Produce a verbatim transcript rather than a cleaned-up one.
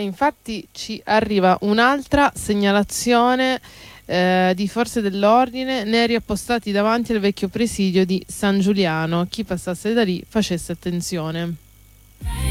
infatti ci arriva un'altra segnalazione eh, di forze dell'ordine, neri appostati davanti al vecchio presidio di San Giuliano. Chi passasse da lì facesse attenzione.